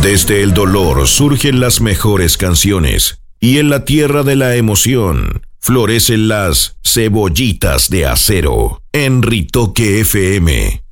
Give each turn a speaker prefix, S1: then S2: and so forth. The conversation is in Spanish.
S1: Desde el dolor surgen las mejores canciones y en la tierra de la emoción florecen las cebollitas de acero. En Ritoque FM